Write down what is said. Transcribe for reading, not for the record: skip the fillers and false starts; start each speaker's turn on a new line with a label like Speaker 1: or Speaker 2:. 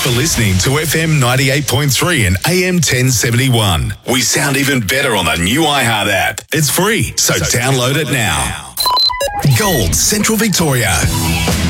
Speaker 1: for listening to FM 98.3 and AM 1071. We sound even better on the new iHeart app. It's free, so download it now. Gold Central Victoria.